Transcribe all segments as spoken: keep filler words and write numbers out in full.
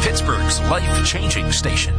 Pittsburgh's life-changing station.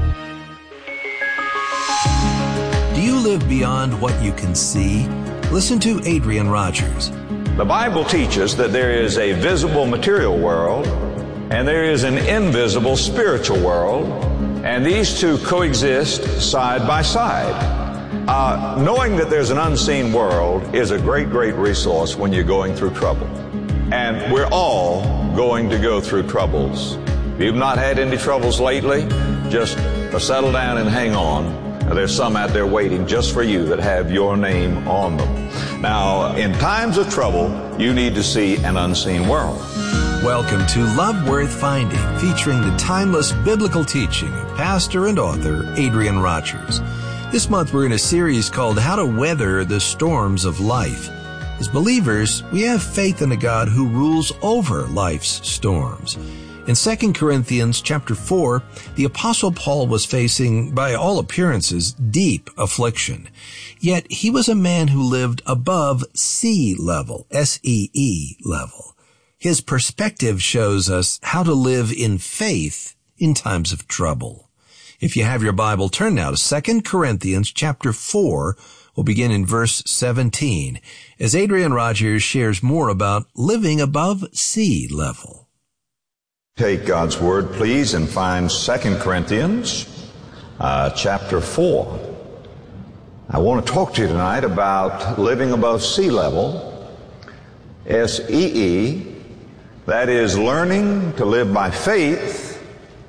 Do you live beyond what you can see? Listen to Adrian Rogers. The Bible teaches that there is a visible material world and there is an invisible spiritual world, and these two coexist side by side. Uh, knowing that there's an unseen world is a great, great resource when you're going through trouble. And we're all going to go through troubles. If you've not had any troubles lately, just settle down and hang on. There's some out there waiting just for you that have your name on them. Now, in times of trouble, you need to see an unseen world. Welcome to Love Worth Finding, featuring the timeless biblical teaching of pastor and author Adrian Rogers. This month we're in a series called How to Weather the Storms of Life. As believers, we have faith in a God who rules over life's storms. In Second Corinthians chapter four, the Apostle Paul was facing, by all appearances, deep affliction. Yet he was a man who lived above sea level, S E E level. His perspective shows us how to live in faith in times of trouble. If you have your Bible, turn now to Second Corinthians chapter four. We'll begin in verse seventeen, as Adrian Rogers shares more about living above sea level. Take God's Word, please, and find Second Corinthians uh, chapter four. I want to talk to you tonight about living above sea level, S E E, that is learning to live by faith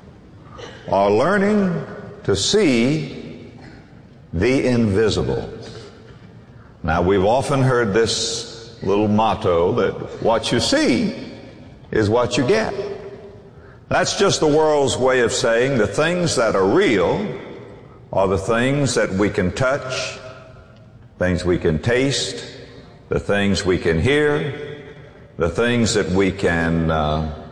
or learning to see the invisible. Now, we've often heard this little motto that what you see is what you get. That's just the world's way of saying the things that are real are the things that we can touch, things we can taste, the things we can hear, the things that we can uh,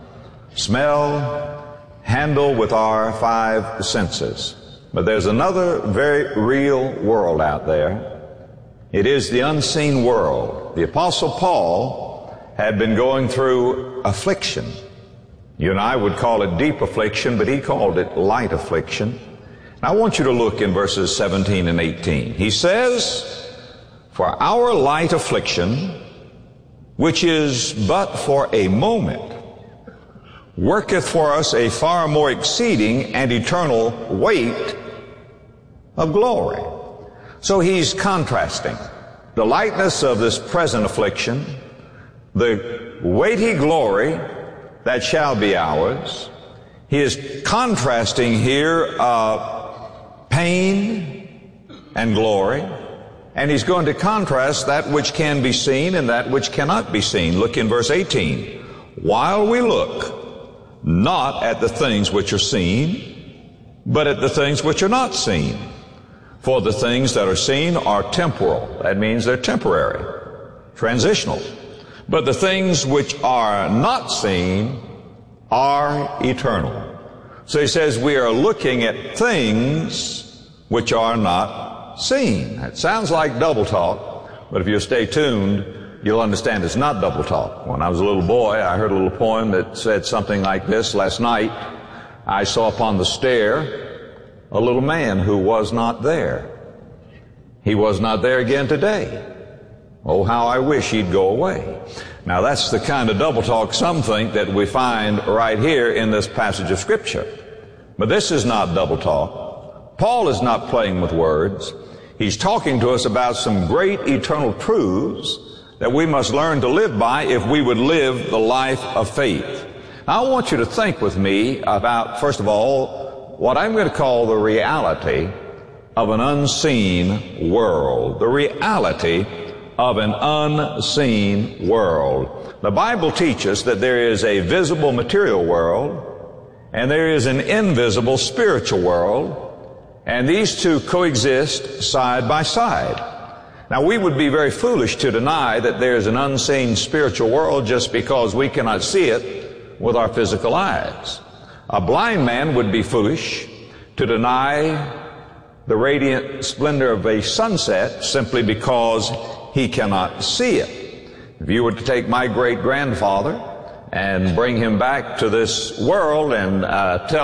smell, handle with our five senses. But there's another very real world out there. It is the unseen world. The Apostle Paul had been going through affliction. You and I would call it deep affliction, but he called it light affliction. Now I want you to look in verses seventeen and eighteen. He says, "For our light affliction, which is but for a moment, worketh for us a far more exceeding and eternal weight of glory." So he's contrasting the lightness of this present affliction, the weighty glory that shall be ours. He is contrasting here uh, pain and glory, and he's going to contrast that which can be seen and that which cannot be seen. Look in verse eighteen. "While we look not at the things which are seen, but at the things which are not seen. For the things that are seen are temporal." That means they're temporary, transitional. "But the things which are not seen are eternal." So he says we are looking at things which are not seen. It sounds like double talk, but if you stay tuned, you'll understand it's not double talk. When I was a little boy, I heard a little poem that said something like this. Last night, I saw upon the stair a little man who was not there. He was not there again today. Oh, how I wish he'd go away. Now that's the kind of double talk some think that we find right here in this passage of Scripture. But this is not double talk. Paul is not playing with words. He's talking to us about some great eternal truths that we must learn to live by if we would live the life of faith. Now I want you to think with me about, first of all, what I'm going to call the reality of an unseen world. The reality of an unseen world. The Bible teaches that there is a visible material world and there is an invisible spiritual world, and these two coexist side by side. Now we would be very foolish to deny that there is an unseen spiritual world just because we cannot see it with our physical eyes. A blind man would be foolish to deny the radiant splendor of a sunset simply because he cannot see it. If you were to take my great-grandfather and bring him back to this world and uh, tell